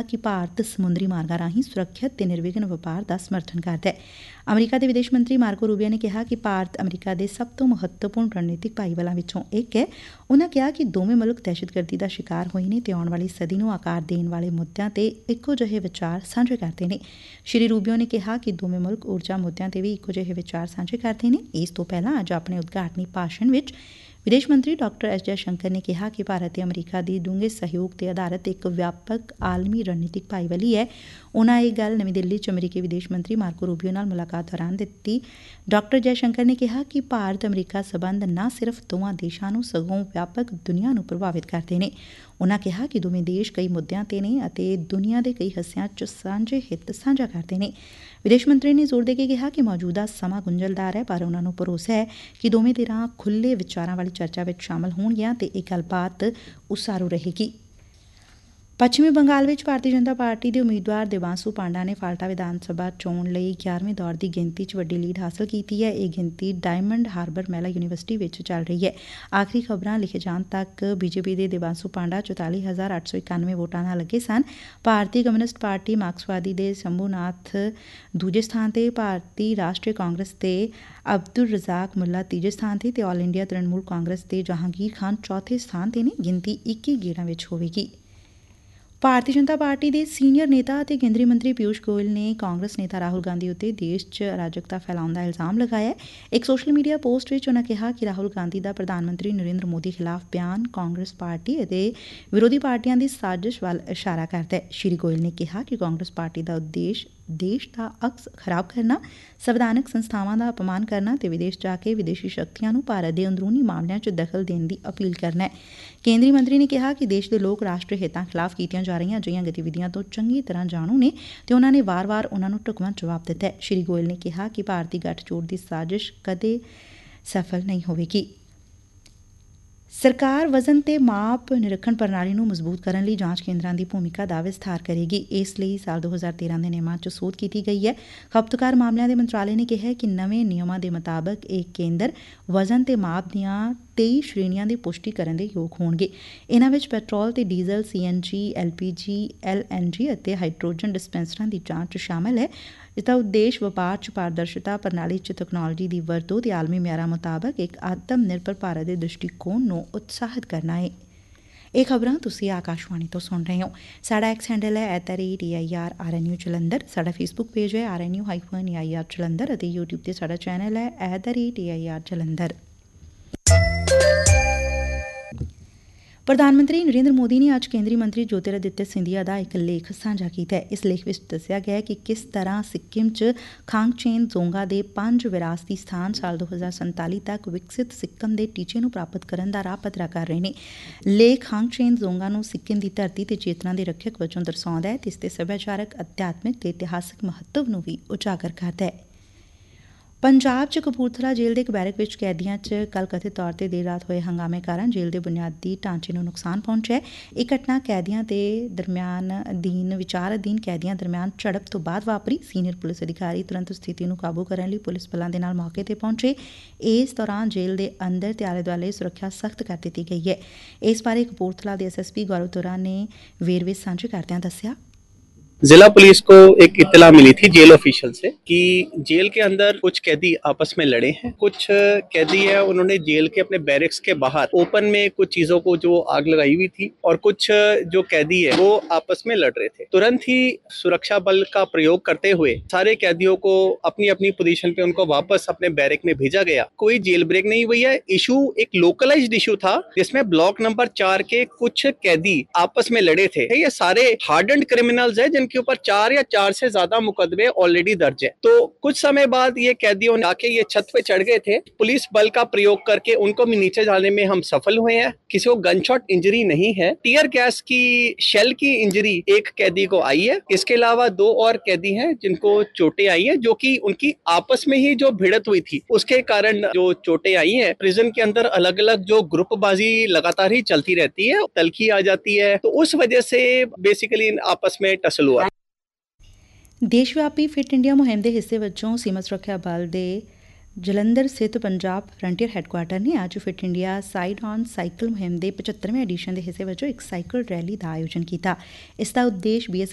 ਕਿ ਭਾਰਤ ਸਮੁੰਦਰੀ ਮਾਰਗਾਂ ਰਾਹੀਂ ਸੁਰੱਖਿਅਤ ਤੇ ਨਿਰਵਿਘਨ ਵਪਾਰ ਦਾ ਸਮਰਥਨ ਕਰਦਾ ਹੈ। ਅਮਰੀਕਾ ਦੇ ਵਿਦੇਸ਼ ਮੰਤਰੀ ਮਾਰਕੋ ਰੂਬੀਓ ਨੇ ਕਿਹਾ ਕਿ ਭਾਰਤ ਅਮਰੀਕਾ ਦੇ ਸਭ ਤੋਂ ਮਹੱਤਵਪੂਰਨ ਰਣਨੀਤਿਕ ਭਾਈਵਾਲਾਂ ਵਿੱਚੋਂ ਇੱਕ ਹੈ। ਉਨ੍ਹਾਂ ਕਿਹਾ ਕਿ ਦੋਵੇਂ ਮੁਲਕ ਦਹਿਸ਼ਤਗਰਦੀ ਦਾ ਸ਼ਿਕਾਰ ਹੋਏ ਨੇ ਤੇ ਆਉਣ ਵਾਲੀ ਸਦੀ ਨੂੰ ਆਕਾਰ ਦੇਣ ਵਾਲੇ ਮੁੱਦਿਆਂ ਤੇ ਇੱਕੋ ਜਿਹੇ ਵਿਚਾਰ ਸਾਂਝੇ ਕਰਦੇ ਨੇ। ਸ਼੍ਰੀ ਰੂਬੀਓ ਨੇ ਕਿਹਾ ਕਿ ਦੋਵੇਂ ਮੁਲਕ ਊਰਜਾ ਮੁੱਦਿਆਂ ਤੇ ਵੀ ਇੱਕੋ ਜਿਹੇ ਵਿਚਾਰ ਸਾਂਝੇ ਕਰਦੇ ਨੇ। ਇਸ ਤੋਂ ਪਹਿਲਾਂ ਅੱਜ ਆਪਣੇ ਉਦਘਾਟਨੀ ਭਾਸ਼ਣ ਵਿੱਚ ਵਿਦੇਸ਼ ਮੰਤਰੀ ਡਾਕਟਰ ਐਸ ਜੈਸ਼ੰਕਰ ਨੇ ਕਿਹਾ ਕਿ ਭਾਰਤ ਤੇ ਅਮਰੀਕਾ ਦੀ ਡੂੰਘੇ ਸਹਿਯੋਗ ਤੇ ਆਧਾਰਿਤ ਇੱਕ ਵਿਆਪਕ ਆਲਮੀ ਰਣਨੀਤਿਕ ਭਾਈਵਾਲੀ ਹੈ। ਉਨ੍ਹਾਂ ਇਹ ਗੱਲ ਨਵੀਂ ਦਿੱਲੀ 'ਚ ਅਮਰੀਕੀ ਵਿਦੇਸ਼ ਮੰਤਰੀ ਮਾਰਕੋ ਰੂਬੀਓ ਨਾਲ ਮੁਲਾਕਾਤ ਦੌਰਾਨ ਦਿੱਤੀ। ਡਾਕਟਰ ਜੈਸ਼ੰਕਰ ਨੇ ਕਿਹਾ ਕਿ ਭਾਰਤ ਅਮਰੀਕਾ ਸਬੰਧ ਨਾ ਸਿਰਫ ਦੋਵਾਂ ਦੇਸ਼ਾਂ ਨੂੰ ਸਗੋਂ ਵਿਆਪਕ ਦੁਨੀਆ ਨੂੰ ਪ੍ਰਭਾਵਿਤ ਕਰਦੇ ਨੇ। ਉਨ੍ਹਾਂ ਕਿਹਾ ਕਿ ਦੋਵੇਂ ਦੇਸ਼ ਕਈ ਮੁੱਦਿਆਂ ਤੇ ਨੇ ਅਤੇ ਦੁਨੀਆ ਦੇ ਕਈ ਹਿੱਸਿਆਂ 'ਚ ਸਾਂਝੇ ਹਿੱਤ ਸਾਂਝਾ ਕਰਦੇ ਨੇ। ਵਿਦੇਸ਼ ਮੰਤਰੀ ਨੇ ਜ਼ੋਰ ਦੇ ਕੇ ਕਿਹਾ ਕਿ ਮੌਜੂਦਾ ਸਮਾਂ ਗੁੰਝਲਦਾਰ ਹੈ, ਪਰ ਉਨ੍ਹਾਂ ਨੂੰ ਭਰੋਸਾ ਹੈ ਕਿ ਦੋਵੇਂ ਧਿਰਾਂ ਖੁੱਲ੍ਹੇ ਵਿਚਾਰਾਂ ਵਾਲੀ ਚਰਚਾ ਵਿੱਚ ਸ਼ਾਮਲ ਹੋਣਗੀਆਂ ਤੇ ਇਹ ਗੱਲਬਾਤ ਉਸਾਰੂ ਰਹੇਗੀ। ਪੱਛਮੀ ਬੰਗਾਲ ਵਿੱਚ ਭਾਰਤੀ ਜਨਤਾ ਪਾਰਟੀ ਦੇ ਉਮੀਦਵਾਰ ਦੇਵਾਂਸੂ ਪਾਂਡਾ ਨੇ ਫਾਲਟਾ ਵਿਧਾਨ ਸਭਾ ਚੋਣ ਲਈ 11ਵੇਂ ਦੌਰ ਦੀ ਗਿਣਤੀ 'ਚ ਵੱਡੀ ਲੀਡ ਹਾਸਲ ਕੀਤੀ ਹੈ। ਇਹ ਗਿਣਤੀ ਡਾਇਮੰਡ ਹਾਰਬਰ ਮਹਿਲਾ ਯੂਨੀਵਰਸਿਟੀ ਵਿੱਚ ਚੱਲ ਰਹੀ ਹੈ। ਆਖਰੀ ਖਬਰਾਂ ਲਿਖੇ ਜਾਣ ਤੱਕ ਬੀਜੇਪੀ ਦੇ ਦੇਵਾਂਸੂ ਪਾਂਡਾ 44,891 ਵੋਟਾਂ ਨਾਲ ਅੱਗੇ ਸਨ। ਭਾਰਤੀ ਕਮਿਊਨਿਸਟ ਪਾਰਟੀ ਮਾਰਕਸਵਾਦੀ ਦੇ ਸ਼ੰਭੂਨਾਥ ਦੂਜੇ ਸਥਾਨ ਤੇ, ਭਾਰਤੀ ਰਾਸ਼ਟਰੀ ਕਾਂਗਰਸ ਦੇ ਅਬਦੁਲ ਰਜ਼ਾਕ ਮੁੱਲਾ ਤੀਜੇ ਸਥਾਨ ਤੇ ਆਲ ਇੰਡੀਆ ਤ੍ਰਿਣਮੂਲ ਕਾਂਗਰਸ ਦੇ ਜਹਾਂਗੀਰ ਖਾਨ ਚੌਥੇ ਸਥਾਨ ਤੇ ਨੇ। ਗਿਣਤੀ 21 ਗੇੜਾਂ ਵਿੱਚ ਹੋਵੇਗੀ। ਭਾਰਤੀ ਜਨਤਾ ਪਾਰਟੀ ਦੇ ਸੀਨੀਅਰ ਨੇਤਾ ਅਤੇ ਕੇਂਦਰੀ ਮੰਤਰੀ ਪਿਊਸ਼ ਗੋਇਲ ਨੇ ਕਾਂਗਰਸ ਨੇਤਾ ਰਾਹੁਲ ਗਾਂਧੀ ਉੱਤੇ ਦੇਸ਼ 'ਚ ਅਰਾਜਕਤਾ ਫੈਲਾਉਣ ਦਾ ਇਲਜ਼ਾਮ ਲਗਾਇਆ। ਇੱਕ ਸੋਸ਼ਲ ਮੀਡੀਆ ਪੋਸਟ ਵਿੱਚ ਉਨ੍ਹਾਂ ਕਿਹਾ ਕਿ ਰਾਹੁਲ ਗਾਂਧੀ ਦਾ ਪ੍ਰਧਾਨ ਮੰਤਰੀ ਨਰਿੰਦਰ ਮੋਦੀ ਖਿਲਾਫ਼ ਬਿਆਨ ਕਾਂਗਰਸ ਪਾਰਟੀ ਅਤੇ ਵਿਰੋਧੀ ਪਾਰਟੀਆਂ ਦੀ ਸਾਜ਼ਿਸ਼ ਵੱਲ ਇਸ਼ਾਰਾ ਕਰਦਾ ਹੈ। ਸ਼੍ਰੀ ਗੋਇਲ ਨੇ ਕਿਹਾ ਕਿ ਕਾਂਗਰਸ ਪਾਰਟੀ ਦਾ ਉਦੇਸ਼ ਦੇਸ਼ ਦਾ ਅਕਸ ਖਰਾਬ ਕਰਨਾ, ਸੰਵਿਧਾਨਕ ਸੰਸਥਾਵਾਂ ਦਾ ਅਪਮਾਨ ਕਰਨਾ ਤੇ ਵਿਦੇਸ਼ ਜਾ ਕੇ ਵਿਦੇਸ਼ੀ ਸ਼ਕਤੀਆਂ ਨੂੰ ਭਾਰਤ ਦੇ ਅੰਦਰੂਨੀ ਮਾਮਲਿਆਂ 'ਚ ਦਖਲ ਦੇਣ ਦੀ ਅਪੀਲ ਕਰਨਾ ਹੈ। ਕੇਂਦਰੀ ਮੰਤਰੀ ਨੇ ਕਿਹਾ ਕਿ ਦੇਸ਼ ਦੇ ਲੋਕ ਰਾਸ਼ਟਰੀ ਹਿੱਤਾਂ ਖਿਲਾਫ਼ ਕੀਤੀਆਂ ਜਾ ਰਹੀਆਂ ਅਜਿਹੀਆਂ ਗਤੀਵਿਧੀਆਂ ਤੋਂ ਚੰਗੀ ਤਰ੍ਹਾਂ ਜਾਣੂ ਨੇ ਤੇ ਉਨ੍ਹਾਂ ਨੇ ਵਾਰ-ਵਾਰ ਉਨ੍ਹਾਂ ਨੂੰ ਢੁਕਵਾਂ ਜਵਾਬ ਦਿੱਤਾ ਹੈ। ਸ਼੍ਰੀ ਗੋਇਲ ਨੇ ਕਿਹਾ ਕਿ ਭਾਰਤੀ ਗੱਠਜੋੜ ਦੀ ਸਾਜ਼ਿਸ਼ ਕਦੇ ਸਫਲ ਨਹੀਂ ਹੋਵੇਗੀ। ਸਰਕਾਰ ਵਜ਼ਨ ਤੇ ਮਾਪ ਨਿਰੀਖਣ ਪ੍ਰਣਾਲੀ ਨੂੰ ਮਜ਼ਬੂਤ ਕਰਨ ਲਈ ਜਾਂਚ ਕੇਂਦਰਾਂ ਦੀ ਭੂਮਿਕਾ ਦਾ ਵਿਸਥਾਰ ਕਰੇਗੀ। ਇਸ ਲਈ ਸਾਲ 2013 ਦੇ ਨਿਯਮਾਂ 'ਚ ਸੋਧ ਕੀਤੀ ਗਈ ਹੈ। ਖਪਤਕਾਰ ਮਾਮਲਿਆਂ ਦੇ ਮੰਤਰਾਲੇ ਨੇ ਕਿਹਾ ਕਿ ਨਵੇਂ ਨਿਯਮਾਂ ਦੇ ਮੁਤਾਬਕ ਇਹ ਕੇਂਦਰ ਵਜ਼ਨ ਤੇ ਮਾਪ ਦੀਆਂ 23 ਸ਼੍ਰੇਣੀਆਂ ਦੀ ਪੁਸ਼ਟੀ ਕਰਨ ਦੇ ਯੋਗ ਹੋਣਗੇ। ਇਨ੍ਹਾਂ ਵਿੱਚ ਪੈਟਰੋਲ ਤੇ ਡੀਜ਼ਲ, CNG, LPG, LNG ਅਤੇ ਹਾਈਡਰੋਜਨ ਡਿਸਪੈਂਸਰਾਂ ਦੀ ਜਾਂਚ ਸ਼ਾਮਲ ਹੈ। ਇਸ ਦਾ ਉਦੇਸ਼ ਵਪਾਰ 'ਚ ਪਾਰਦਰਸ਼ਤਾ, ਪ੍ਰਣਾਲੀ 'ਚ ਤਕਨਾਲੋਜੀ ਦੀ ਵਰਤੋਂ ਤੇ ਆਲਮੀ ਮਿਆਰਾਂ ਮੁਤਾਬਕ ਇੱਕ ਆਤਮ ਨਿਰਭਰ ਭਾਰਤ ਦੇ ਦ੍ਰਿਸ਼ਟੀਕੋਣ ਨੂੰ ਉਤਸ਼ਾਹਿਤ ਕਰਨਾ ਹੈ। ਇਹ ਖਬਰਾਂ ਤੁਸੀਂ ਆਕਾਸ਼ਵਾਣੀ ਤੋਂ ਸੁਣ ਰਹੇ ਹੋ। ਸਾਡਾ ਐਕਸ ਹੈਂਡਲ ਹੈ @AIRRNU ਜਲੰਧਰ। ਸਾਡਾ ਫੇਸਬੁੱਕ ਪੇਜ ਹੈ RNU-AIR ਜਲੰਧਰ ਅਤੇ YouTube ਤੇ ਸਾਡਾ ਚੈਨਲ ਹੈ @AIR ਜਲੰਧਰ। ਪ੍ਰਧਾਨ ਮੰਤਰੀ ਨਰਿੰਦਰ ਮੋਦੀ ਨੇ ਅੱਜ ਕੇਂਦਰੀ ਮੰਤਰੀ ਜੋਤਿਰਾਦਿੱਤਿਆ ਸਿੰਧੀਆ ਦਾ ਇੱਕ ਲੇਖ ਸਾਂਝਾ ਕੀਤਾ ਹੈ। ਇਸ ਲੇਖ ਵਿੱਚ ਦੱਸਿਆ ਗਿਆ ਕਿ ਕਿਸ ਤਰ੍ਹਾਂ ਸਿੱਕਿਮ 'ਚ ਖਾਂਗਚੇਨ ਜ਼ੋਂਗਾ ਦੇ 5 ਵਿਰਾਸਤੀ ਸਥਾਨ ਸਾਲ 2047 ਤੱਕ ਵਿਕਸਿਤ ਸਿੱਕਮ ਦੇ ਟੀਚੇ ਨੂੰ ਪ੍ਰਾਪਤ ਕਰਨ ਦਾ ਰਾਹ ਪੱਧਰਾ ਕਰ ਰਹੇ ਨੇ। ਲੇਖ ਖਾਂਗਚੇਨ ਜ਼ੋਂਗਾ ਨੂੰ ਸਿੱਕਿਮ ਦੀ ਧਰਤੀ ਤੇ ਚੇਤਨਾ ਦੇ ਰੱਖਿਅਕ ਵਜੋਂ ਦਰਸਾਉਂਦਾ ਹੈ ਤੇ ਇਸ ਦੇ ਸੱਭਿਆਚਾਰਕ, ਅਧਿਆਤਮਿਕ ਤੇ ਇਤਿਹਾਸਕ ਮਹੱਤਵ ਨੂੰ ਵੀ ਉਜਾਗਰ ਕਰਦਾ ਹੈ। ਪੰਜਾਬ 'ਚ ਕਪੂਰਥਲਾ ਜੇਲ੍ਹ ਦੇ ਇੱਕ ਬੈਰਕ ਵਿੱਚ ਕੈਦੀਆਂ 'ਚ ਕੱਲ੍ਹ ਕਥਿਤ ਤੌਰ ਤੇ ਦੇਰ ਰਾਤ ਹੋਏ ਹੰਗਾਮੇ ਕਾਰਨ ਜੇਲ੍ਹ ਦੇ ਬੁਨਿਆਦੀ ਢਾਂਚੇ ਨੂੰ ਨੁਕਸਾਨ ਪਹੁੰਚਿਆ। ਇਹ ਘਟਨਾ ਕੈਦੀਆਂ ਦੇ ਵਿਚਾਰ ਅਧੀਨ ਕੈਦੀਆਂ ਦਰਮਿਆਨ ਝੜਪ ਤੋਂ ਬਾਅਦ ਵਾਪਰੀ। ਸੀਨੀਅਰ ਪੁਲਿਸ ਅਧਿਕਾਰੀ ਤੁਰੰਤ ਸਥਿਤੀ ਨੂੰ ਕਾਬੂ ਕਰਨ ਲਈ ਪੁਲਿਸ ਬਲਾਂ ਦੇ ਨਾਲ ਮੌਕੇ ਤੇ ਪਹੁੰਚੇ। ਇਸ ਦੌਰਾਨ ਜੇਲ੍ਹ ਦੇ ਅੰਦਰ ਤੇ ਆਲੇ ਦੁਆਲੇ ਸੁਰੱਖਿਆ ਸਖ਼ਤ ਕਰ ਦਿੱਤੀ ਗਈ ਹੈ। ਇਸ ਬਾਰੇ ਕਪੂਰਥਲਾ ਦੇ SSP ਗੌਰਵ ਤੁਰਾ ਨੇ ਵੇਰਵੇ ਸਾਂਝੇ ਕਰਦਿਆਂ ਦੱਸਿਆ। जिला पुलिस को एक इत्तला मिली थी जेल ऑफिशियल से कि जेल के अंदर कुछ कैदी आपस में लड़े हैं। कुछ कैदी है उन्होंने जेल के अपने बैरिक्स के बाहर ओपन में कुछ चीजों को जो आग लगाई हुई थी और कुछ जो कैदी है वो आपस में लड़ रहे थे। तुरंत ही सुरक्षा बल का प्रयोग करते हुए सारे कैदियों को अपनी अपनी पोजीशन पे उनको वापस अपने बैरिक में भेजा गया। कोई जेल ब्रेक नहीं हुई है। इशू एक लोकलाइज्ड इशू था जिसमें ब्लॉक नंबर 4 के कुछ कैदी आपस में लड़े थे। ये सारे हार्डन्ड क्रिमिनल्स है के ऊपर 4 या 4 से ज्यादा मुकदमे ऑलरेडी दर्ज है। तो कुछ समय बाद ये कैदियों ने आके ये छत पे चढ़ गए थे। पुलिस बल का प्रयोग करके उनको भी नीचे जाने में हम सफल हुए हैं। किसी को गनशॉट इंजरी नहीं है। टीयर गैस की शेल की इंजरी एक कैदी को आई है। इसके अलावा 2 और कैदी हैं जिनको चोटें आई है, जो कि उनकी आपस में ही जो भिड़त हुई थी उसके कारण जो चोटें आई है। प्रिजन के अंदर अलग अलग जो ग्रुपबाजी लगातार ही चलती रहती है, तलखी आ जाती है, तो उस वजह से बेसिकली आपस में टसल हुआ। ਦੇਸ਼ ਵਿਆਪੀ ਫਿਟ ਇੰਡੀਆ ਮੁਹਿੰਮ ਦੇ ਹਿੱਸੇ ਵਜੋਂ ਸੀਮਾ ਸੁਰੱਖਿਆ ਬਲ ਦੇ ਜਲੰਧਰ ਸਥਿਤ ਪੰਜਾਬ ਫਰੰਟੀਅਰ ਹੈੱਡਕੁਆਰਟਰ ਨੇ ਅੱਜ fit India side on cycle ਮੁਹਿੰਮ ਦੇ 75ਵੇਂ ਐਡੀਸ਼ਨ ਦੇ ਹਿੱਸੇ ਵਜੋਂ ਇੱਕ ਸਾਈਕਲ ਰੈਲੀ ਦਾ ਆਯੋਜਨ ਕੀਤਾ। ਇਸ ਦਾ ਉਦੇਸ਼ BSF